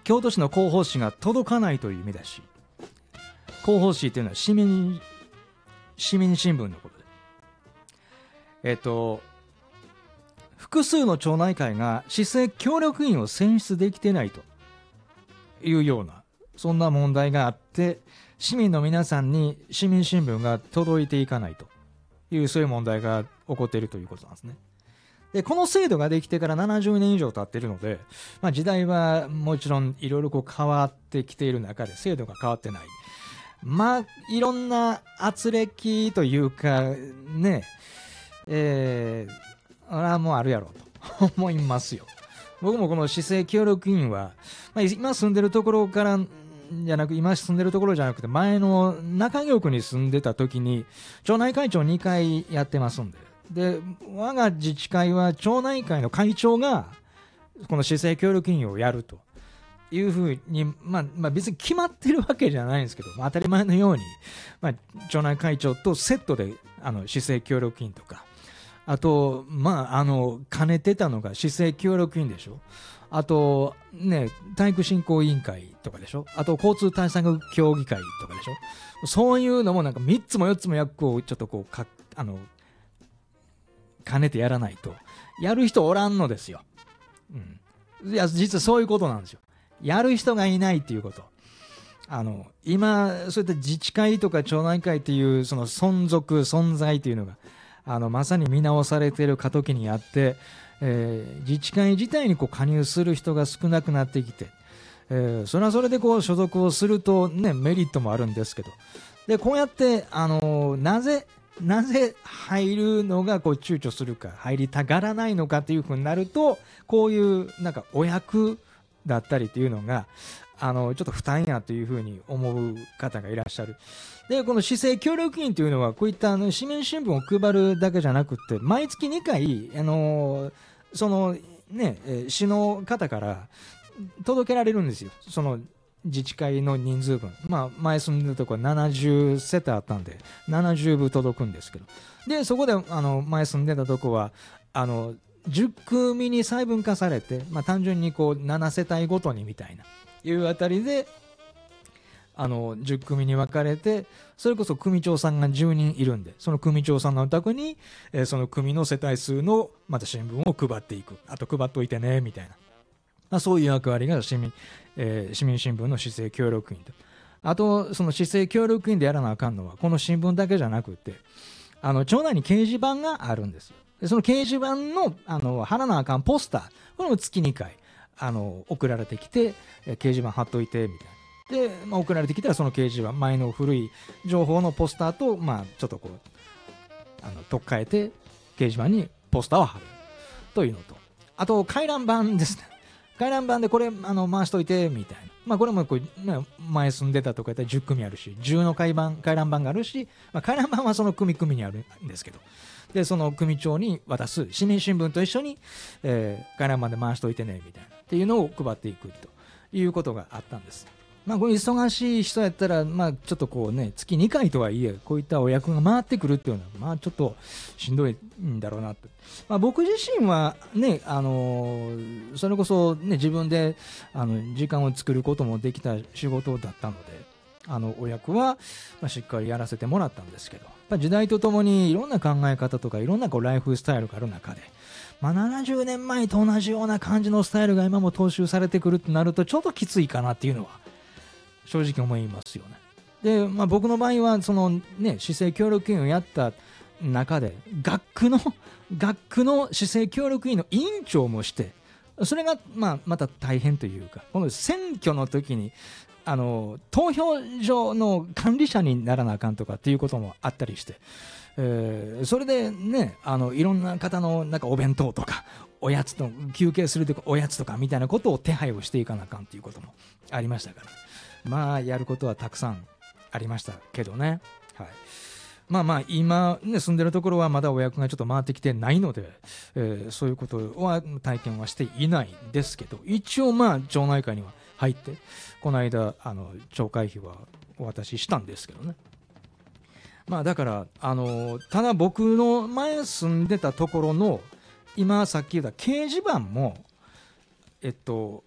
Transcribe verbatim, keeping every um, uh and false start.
京都市の広報誌が届かないという意味だし、広報誌というのは市民市民新聞のことで、えっと複数の町内会が市政協力員を選出できてないというような、そんな問題があって、市民の皆さんに市民新聞が届いていかないという、そういう問題が起こっているということなんですね。でこの制度ができてからななじゅうねん以上経っているので、まあ、時代はもちろんいろいろこう変わってきている中で制度が変わってない、まあいろんな圧力というかね、えー、あれはもうあるやろうと思いますよ。僕もこの市政協力員は、まあ、今住んでるところからじゃなく今住んでるところじゃなくて、前の中京区に住んでた時に町内会長にかいやってますんで、で我が自治会は町内会の会長がこの市政協力員をやるというふうに、まあ、まあ別に決まってるわけじゃないんですけど、まあ、当たり前のように、まあ、町内会長とセットであの市政協力員とか、あとまああの兼ねてたのが市政協力員でしょ、あとね体育振興委員会とかでしょ、あと交通対策協議会とかでしょ、そういうのもなんかみっつもよっつも役をちょっとこうかあの兼ねてやらないとやる人おらんのですよ、うん、いや実はそういうことなんですよ。やる人がいないっていうこと、あの今そういった自治会とか町内会っていうその存続存在っていうのがあのまさに見直されている過渡期にあって、えー、自治会自体にこう加入する人が少なくなってきて、えー、それはそれでこう所属をすると、ね、メリットもあるんですけど、でこうやって、あのー、なぜなぜ入るのがこう躊躇するか、入りたがらないのかっていうふうになると、こういうなんかお役だったりっていうのがあのちょっと負担やというふうに思う方がいらっしゃる。でこの市政協力員というのはこういったあの市民新聞を配るだけじゃなくて、毎月にかいあのそのね市の方から届けられるんですよ、その自治会の人数分。まあ前住んでるところはななじゅうせたいあったんでななじゅうぶ届くんですけど、でそこであの前住んでたとこはあのじゅっくみに細分化されて、まあ、単純にこうななせたいごとにみたいないうあたりであのじゅっくみに分かれて、それこそ組長さんがじゅうにんいるんで、その組長さんのお宅に、えー、その組の世帯数のまた新聞を配っていく、あと配っといてねみたいな、まあ、そういう役割が市民、えー、市民新聞の市政協力員と、あとその市政協力員でやらなあかんのはこの新聞だけじゃなくて、あの町内に掲示板があるんです。でその掲示板のあの貼らなあかんポスター、これも月にかいあの送られてきて、え掲示板貼っといてみたいな。で、まあ、送られてきたらその掲示板、前の古い情報のポスターと、まあ、ちょっとこうあの取っ替えて掲示板にポスターを貼るというのと、あと回覧板ですね。回覧板でこれあの回しといてみたいな、まあ、これもこう、ね、前住んでたとかやったらじゅっくみあるし、じゅうの回覧回覧板があるし、まあ、回覧板はその組組にあるんですけど、でその組長に渡す市民新聞と一緒に、えー、回覧板で回しといてねみたいなっていうのを配っていくということがあったんです。まあ、これ忙しい人やったら、まあ、ちょっとこうね月にかいとはいえこういったお役が回ってくるっていうのは、まあ、ちょっとしんどいんだろうなと、まあ、僕自身はね、あのー、それこそ、ね、自分であの時間を作ることもできた仕事だったので、あのお役は、まあ、しっかりやらせてもらったんですけど、まあ、時代とともにいろんな考え方とかいろんなこうライフスタイルがある中で、まあ、ななじゅうねんまえと同じような感じのスタイルが今も踏襲されてくるってなるとちょっときついかなっていうのは正直思いますよね。で、まあ、僕の場合はその、ね、市政協力員をやった中で学区の学区の市政協力員の委員長もして、それが、まあ、また大変というか、この選挙の時にあの投票所の管理者にならなあかんとかっていうこともあったりして、えー、それでね、あのいろんな方のなんかお弁当とかおやつと休憩するとかおやつとかみたいなことを手配をしていかなあかんっていうこともありましたから、まあやることはたくさんありましたけどね、はい、まあまあ今、ね、住んでるところはまだお役がちょっと回ってきてないので、えー、そういうことは体験はしていないんですけど、一応まあ町内会には入ってこの間あの町会費はお渡ししたんですけどね。まあだからあのただ僕の前住んでたところの今さっき言った掲示板もえっと